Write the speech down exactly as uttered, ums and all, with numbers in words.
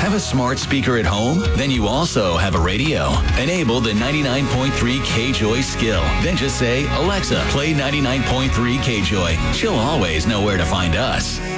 Have a smart speaker at home? Then you also have a radio. Enable the ninety-nine point three K-Joy skill. Then just say, Alexa, play ninety-nine point three K-Joy. She'll always know where to find us.